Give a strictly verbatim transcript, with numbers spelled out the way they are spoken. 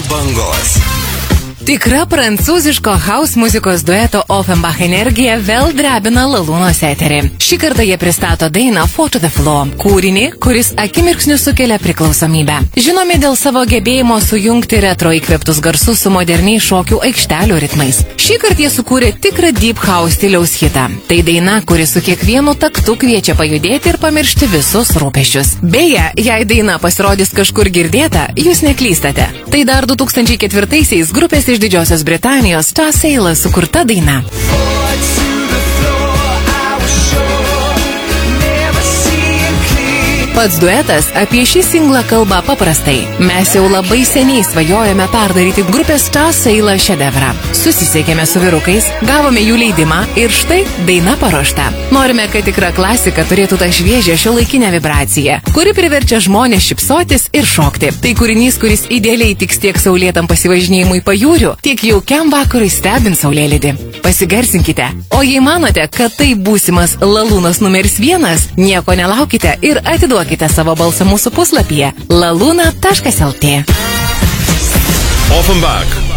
bangos. Tikra prancūziško house muzikos dueto Offenbach energija vėl drebina Lalūnos eterį. Šį kartą jie pristato dainą Four to the Floor, kūrinį, kuris akimirksniu sukelia priklausomybę. Žinomi dėl savo gebėjimo sujungti retro įkvėptus garsus su moderniai šokių aikštelių ritmais. Šį kartą jie sukūrė tikrą deep house stiliaus hitą. Tai daina, kuri su kiekvienu taktu kviečia pajudėti ir pamiršti visus rūpesčius. Beje, jei daina pasirodys kažkur girdėta, jūs neklystate. Tai dar du tūkstančiai ketvirtaisiais grupės iš Didžiosios Britanijos Star Sailor sukurta daina. Pats duetas apie šį singlą kalba paprastai. Mes jau labai seniai svajojame perdaryti grupės Star Sailor šedevrą. Susisiekėme su vyrukais, gavome jų leidimą ir štai daina paruošta. Norime, kad tikra klasika turėtų tą šviežią šiuolaikinę vibraciją, kuri priverčia žmonės šypsotis ir šokti. Tai kūrinys, kuris idealiai tiks tiek saulėtam pasivažinėjimui pajūriu, tiek jaukiam vakarui stebint saulėlydį. Pasigarsinkite. O jei manote, kad tai būsimas Lalūnas numeris vienas, nieko nelaukite ir atiduokite savo balsą mūsų puslapyje laluna taškas lt. Offenbach.